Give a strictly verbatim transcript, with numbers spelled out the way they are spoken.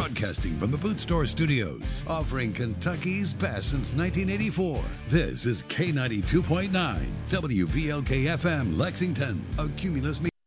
Broadcasting from the Boot Store Studios, offering Kentucky's best since nineteen eighty-four. This is K ninety-two point nine, W V L K F M, Lexington, a Cumulus Media.